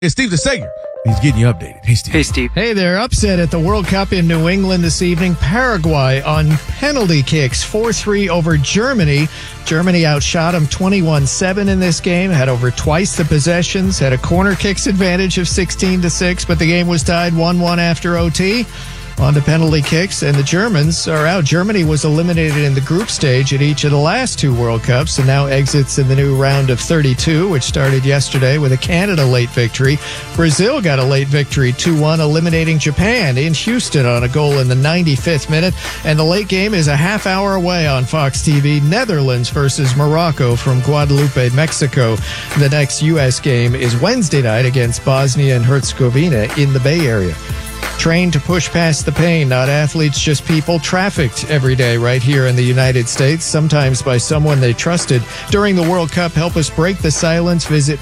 It's Steve the Sager. He's getting you updated. Hey, Steve. Hey, Steve. Hey there. Upset at the World Cup in New England this evening. Paraguay on penalty kicks, 4-3 over Germany. Germany outshot them 21-7 in this game, had over twice the possessions, had a corner kicks advantage of 16-6, but the game was tied 1-1 after OT. On to penalty kicks, and the Germans are out. Germany was eliminated in the group stage at each of the last two World Cups and now exits in the new round of 32, which started yesterday with a Canada late victory. Brazil got a late victory, 2-1, eliminating Japan in Houston on a goal in the 95th minute. And the late game is a half hour away on Fox TV. Netherlands versus Morocco from Guadalupe, Mexico. The next U.S. game is Wednesday night against Bosnia and Herzegovina in the Bay Area. Trained to push past the pain, not athletes, just people trafficked every day right here in the United States, sometimes by someone they trusted. During the World Cup, help us break the silence. Visit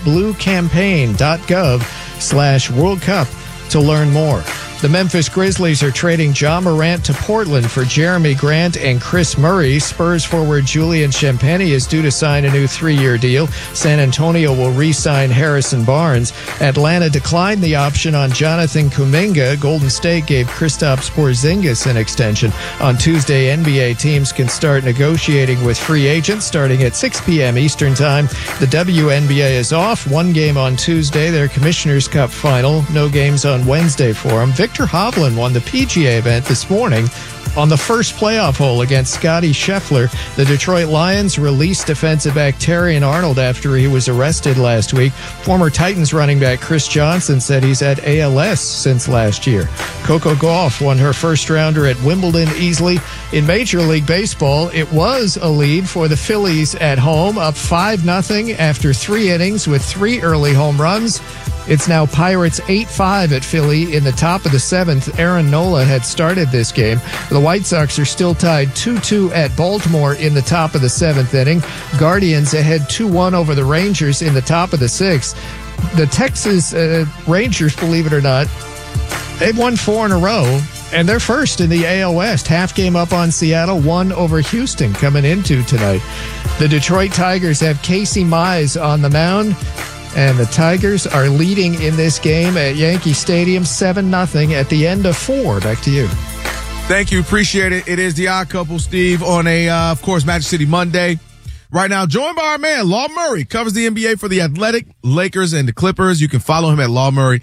bluecampaign.gov/World Cup to learn more. The Memphis Grizzlies are trading Ja Morant to Portland for Jeremy Grant and Chris Murray. Spurs forward Julian Champagnie is due to sign a new 3-year deal. San Antonio will re-sign Harrison Barnes. Atlanta declined the option on Jonathan Kuminga. Golden State gave Kristaps Porzingis an extension. On Tuesday, NBA teams can start negotiating with free agents starting at 6 p.m. Eastern Time. The WNBA is off. One game on Tuesday, their Commissioner's Cup final. No games on Wednesday for them. Victor Hovland won the PGA event this morning on the first playoff hole against Scottie Scheffler. The Detroit Lions released defensive back Terrion Arnold after he was arrested last week. Former Titans running back Chris Johnson said he's had ALS since last year. Coco Gauff won her first rounder at Wimbledon easily. In Major League Baseball, it was a lead for the Phillies at home, up 5-0 after 3 innings with 3 early home runs. It's now Pirates 8-5 at Philly in the top of the 7th. Aaron Nola had started this game. The White Sox are still tied 2-2 at Baltimore in the top of the 7th inning. Guardians ahead 2-1 over the Rangers in the top of the 6th. The Texas Rangers, believe it or not, they've won 4 in a row, and they're first in the AL West. Half game up on Seattle, 1 over Houston coming into tonight. The Detroit Tigers have Casey Mize on the mound. And the Tigers are leading in this game at Yankee Stadium 7-0 at the end of 4. Back to you. Thank you. Appreciate it. It is the Odd Couple, Steve, on of course, Magic City Monday. Right now, joined by our man, Law Murray, covers the NBA for the Athletic, Lakers, and the Clippers. You can follow him at Law Murray,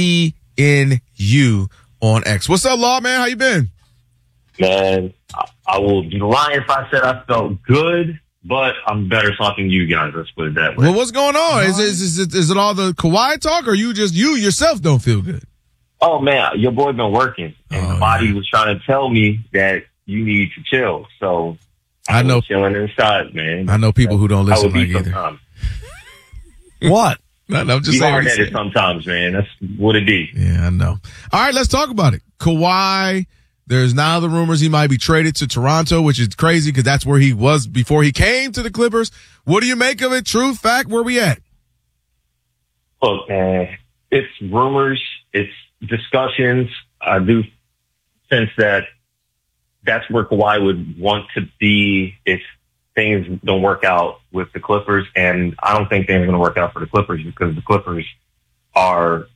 VNU on X. What's up, Law, man? How you been? Man, I will be lying if I said I felt good. But I'm better talking to you guys. Let's put it that way. Well, what's going on? Is it all the Kawhi talk, or you yourself don't feel good? Oh man, your boy been working, and the body was trying to tell me that you need to chill. So I know chilling inside, man. I know people who don't listen like either. What? No, I'm just be saying. Hard-headed sometimes, man. That's what it be. Yeah, I know. All right, let's talk about it. Kawhi. There's now the rumors he might be traded to Toronto, which is crazy because that's where he was before he came to the Clippers. What do you make of it? True fact, where we at? Look, it's rumors, it's discussions. I do sense that that's where Kawhi would want to be if things don't work out with the Clippers. And I don't think things are going to work out for the Clippers because the Clippers are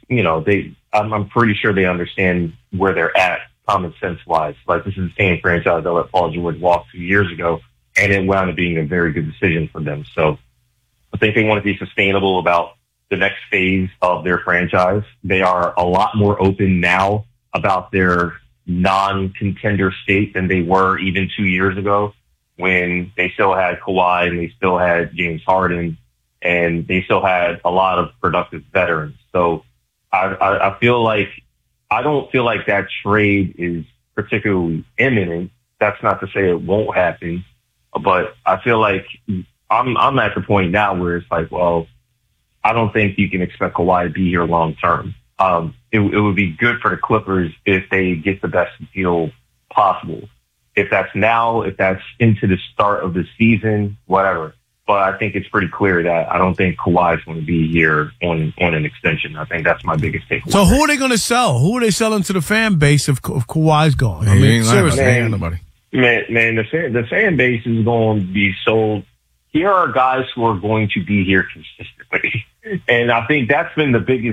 I'm pretty sure they understand where they're at. Common sense wise, like this is the same franchise that let Paul George walk 2 years ago, and it wound up being a very good decision for them. So I think they want to be sustainable about the next phase of their franchise. They are a lot more open now about their non-contender state than they were even 2 years ago when they still had Kawhi and they still had James Harden and they still had a lot of productive veterans. So I feel like I don't feel like that trade is particularly imminent. That's not to say it won't happen, but I feel like I'm at the point now where it's like, well, I don't think you can expect Kawhi to be here long term. It would be good for the Clippers if they get the best deal possible. If that's now, if that's into the start of the season, whatever. But I think it's pretty clear that I don't think Kawhi is going to be here on an extension. I think that's my biggest takeaway. So who are they going to sell? Who are they selling to the fan base if Kawhi's gone? I mean, seriously, nobody. Man, the fan base is going to be sold. Here are guys who are going to be here consistently. And I think that's been the biggest